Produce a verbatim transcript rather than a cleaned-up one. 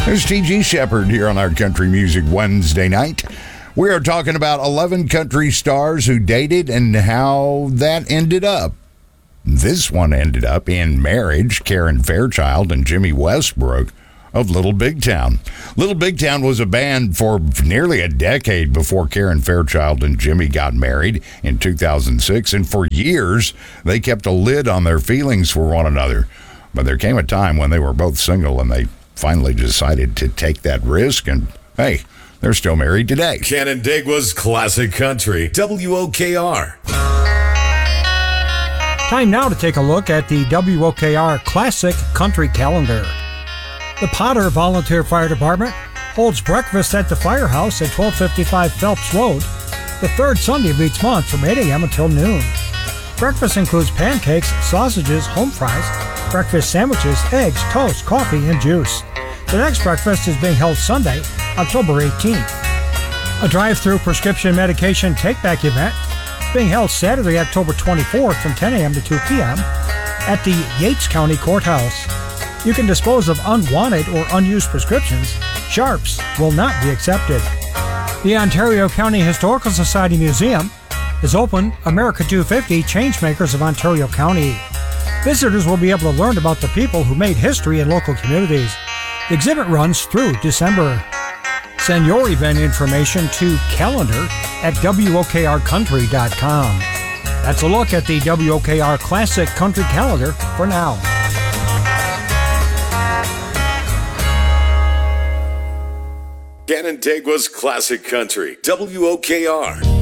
There's T G Shepherd here on our Country Music Wednesday night. We are talking about eleven country stars who dated and how that ended up. This one ended up in marriage, Karen Fairchild and Jimmy Westbrook of Little Big Town. Little Big Town was a band for nearly a decade before Karen Fairchild and Jimmy got married in two thousand six, and for years they kept a lid on their feelings for one another. But there came a time when they were both single and they finally decided to take that risk, and hey, they're still married today. Canandaigua's Classic Country, W O K R. Time now to take a look at the W O K R Classic Country Calendar. The Potter Volunteer Fire Department holds breakfast at the firehouse at twelve fifty-five Phelps Road the third Sunday of each month from eight a.m. until noon. Breakfast includes pancakes, sausages, home fries, breakfast sandwiches, eggs, toast, coffee, and juice. The next breakfast is being held Sunday, October eighteenth. A drive-through prescription medication take-back event is being held Saturday, October twenty-fourth from ten a.m. to two p.m. at the Yates County Courthouse. You can dispose of unwanted or unused prescriptions. Sharps will not be accepted. The Ontario County Historical Society Museum is open. America two fifty Changemakers of Ontario County. Visitors will be able to learn about the people who made history in local communities. The exhibit runs through December. Send your event information to calendar at W O K R country dot com. That's a look at the W O K R Classic Country Calendar for now. Canandaigua's Classic Country, W O K R.